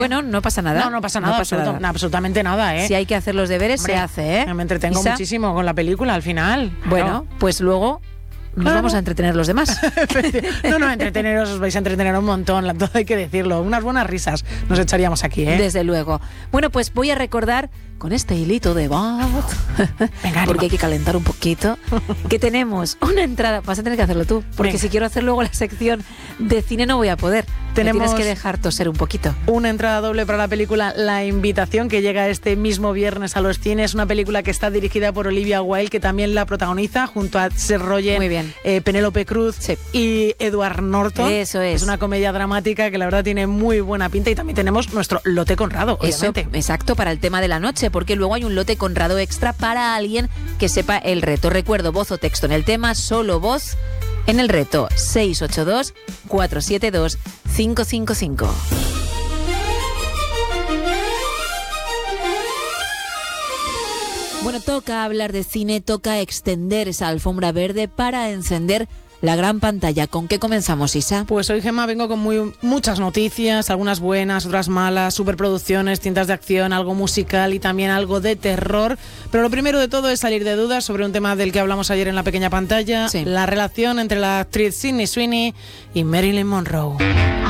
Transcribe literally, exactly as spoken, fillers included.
Bueno, no pasa nada. No, no pasa nada, no pasa absoluto, nada. absolutamente nada, ¿eh? Si hay que hacer los deberes, Hombre, se hace, ¿eh? Me entretengo Isa. muchísimo con la película al final. Bueno, Claro. pues luego nos Claro. vamos a entretener los demás. No, no, entreteneros, os vais a entretener un montón, todo hay que decirlo. Unas buenas risas nos echaríamos aquí, ¿eh? Desde luego. Bueno, pues voy a recordar con este hilito de voz, Venga, porque hay que calentar un poquito, que tenemos una entrada. Vas a tener que hacerlo tú, porque Venga. si quiero hacer luego la sección de cine no voy a poder. Tenemos- Me tienes que dejar toser un poquito. Una entrada doble para la película La Invitación, que llega este mismo viernes a los cines. Una película que está dirigida por Olivia Wilde, que también la protagoniza junto a Seth Rogen, Muy bien. eh, Penélope Cruz Sí. y Edward Norton. Eso es. Es una comedia dramática que la verdad tiene muy buena pinta, y también tenemos nuestro lote Conrado, Eso, obviamente. exacto, para el tema de la noche, porque luego hay un lote Conrado extra para alguien que sepa el reto. Recuerdo, voz o texto en el tema, solo voz en el reto. seis ocho dos, cuatro siete dos, cinco cinco cinco. Bueno, toca hablar de cine, toca extender esa alfombra verde para encender la gran pantalla. ¿Con qué comenzamos, Isa? Pues hoy, Gemma, vengo con muy, muchas noticias, algunas buenas, otras malas, superproducciones, cintas de acción, algo musical y también algo de terror. Pero lo primero de todo es salir de dudas sobre un tema del que hablamos ayer en la pequeña pantalla, Sí. la relación entre la actriz Sydney Sweeney y Marilyn Monroe.